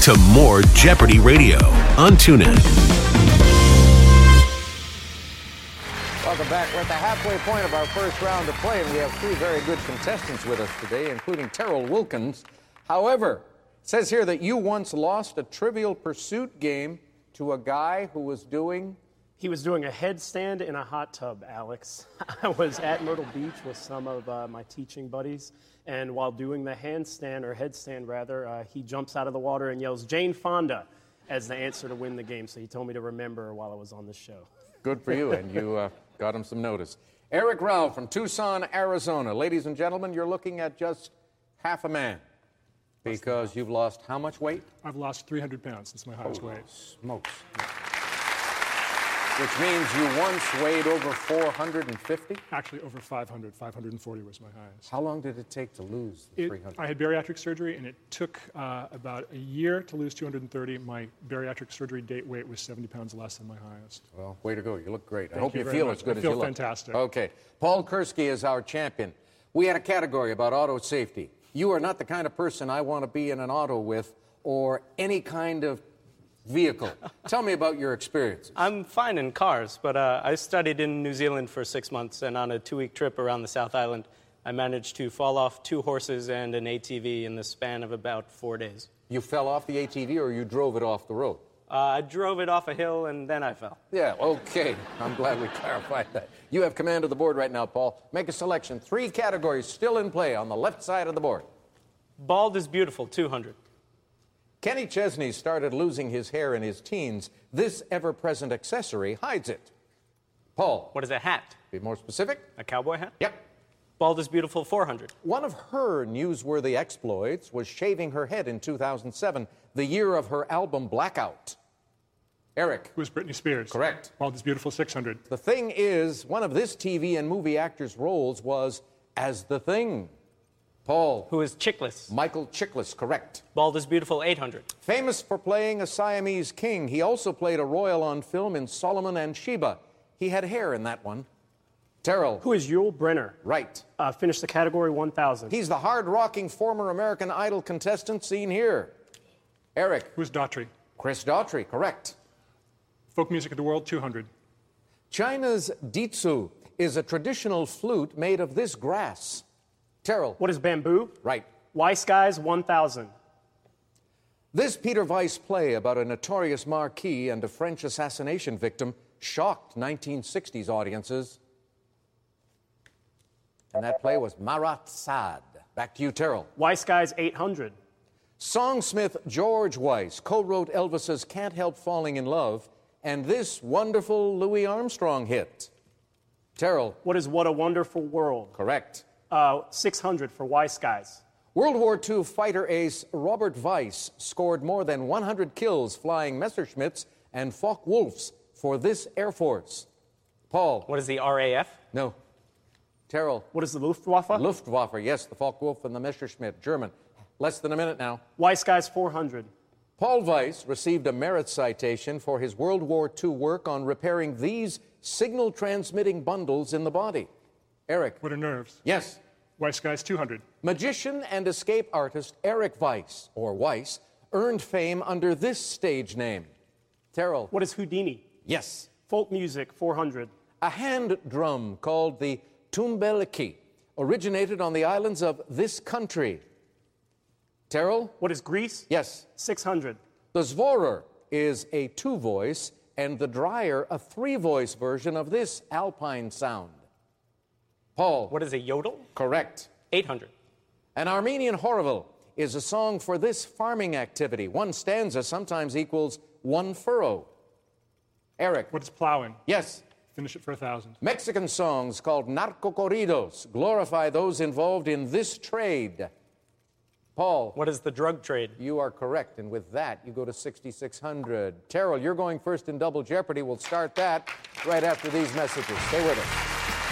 to more Jeopardy Radio on TuneIn. Welcome back. We're at the halfway point of our first round of play, and we have three very good contestants with us today, including Terrell Wilkins. However, it says here that you once lost a Trivial Pursuit game to a guy who was doing... He was doing a headstand in a hot tub, Alex. I was at Myrtle Beach with some of my teaching buddies, and while doing the handstand, or headstand rather, he jumps out of the water and yells, "Jane Fonda," as the answer to win the game. So he told me to remember while I was on the show. Good for you, and you got him some notice. Eric Rao from Tucson, Arizona. Ladies and gentlemen, you're looking at just half a man because you've lost how much weight? I've lost 300 pounds since my highest weight. Smokes. Which means you once weighed over 450? Actually, over 500. 540 was my highest. How long did it take to lose the 300? I had bariatric surgery, and it took about a year to lose 230. My bariatric surgery date weight was 70 pounds less than my highest. Well, way to go. You look great. I Thank hope you very feel much. as good I as you feel look. fantastic. Okay. Paul Kursky is our champion. We had a category about auto safety. You are not the kind of person I want to be in an auto with or any kind of vehicle. Tell me about your experiences. I'm fine in cars, but I studied in New Zealand for 6 months, and on a 2-week trip around the South Island, I managed to fall off 2 horses and an ATV in the span of about 4 days. You fell off the ATV or you drove it off the road? I drove it off a hill, and then I fell. Yeah, okay. I'm glad we clarified that. You have command of the board right now, Paul. Make a selection. 3 categories still in play on the left side of the board. Bald is beautiful, 200. Kenny Chesney started losing his hair in his teens. This ever-present accessory hides it. Paul. What is a hat? Be more specific. A cowboy hat? Yep. Bald is beautiful, 400. One of her newsworthy exploits was shaving her head in 2007, the year of her album Blackout. Eric. Who was Britney Spears? Correct. Bald is beautiful, 600. The thing is, one of this TV and movie actor's roles was as the Thing. Paul. Who is Chiklis? Michael Chiklis, correct. Bald is beautiful, 800. Famous for playing a Siamese king, he also played a royal on film in Solomon and Sheba. He had hair in that one. Terrell. Who is Yul Brynner? Right. Finished the category 1,000. He's the hard-rocking former American Idol contestant seen here. Eric. Who's Daughtry? Chris Daughtry, correct. Folk music of the world, 200. China's Dizu is a traditional flute made of this grass. Terrell. What is bamboo? Right. Weiss Guys, 1,000. This Peter Weiss play about a notorious marquis and a French assassination victim shocked 1960s audiences. And that play was Marat Sade. Back to you, Terrell. Weiss Guys, 800. Songsmith George Weiss co-wrote Elvis's Can't Help Falling in Love and this wonderful Louis Armstrong hit. Terrell. What is What a Wonderful World? Correct. 600 for Weiss Guys. World War II fighter ace Robert Weiss scored more than 100 kills flying Messerschmitts and Focke-Wulfs for this Air Force. Paul. What is the RAF? No. Terrell. What is the Luftwaffe? Luftwaffe, yes, the Focke-Wulf and the Messerschmitt, German. Less than a minute now. Weiss Guys, 400. Paul Weiss received a merit citation for his World War II work on repairing these signal-transmitting bundles in the body. Eric. What are nerves? Yes. Weiss Guys, 200. Magician and escape artist Eric Weiss, or Weiss, earned fame under this stage name. Terrell. What is Houdini? Yes. Folk music, 400. A hand drum called the tumbeleki originated on the islands of this country. Terrell? What is Greece? Yes. 600. The Zvorer is a 2-voice and the dryer a 3-voice version of this alpine sound. Paul. What is a yodel? Correct. 800. An Armenian horevel is a song for this farming activity. One stanza sometimes equals 1 furrow. Eric. What is plowing? Yes. Finish it for 1,000. Mexican songs called narcocorridos glorify those involved in this trade. Paul. What is the drug trade? You are correct, and with that, you go to 6,600. Terrell, you're going first in Double Jeopardy. We'll start that right after these messages. Stay with us.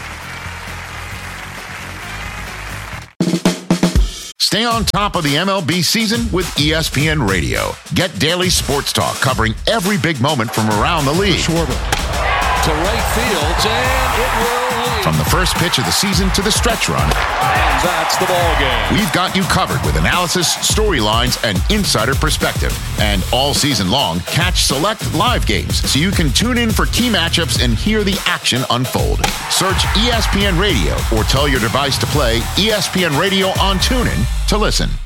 Stay on top of the MLB season with ESPN Radio. Get daily sports talk covering every big moment from around the league. Schwarber. to right field, and it will leave. From the first pitch of the season to the stretch run, And that's the ball game. we've got you covered with analysis, storylines, and insider perspective. And all season long, catch select live games so you can tune in for key matchups and hear the action unfold. Search ESPN Radio or tell your device to play ESPN Radio on TuneIn to listen.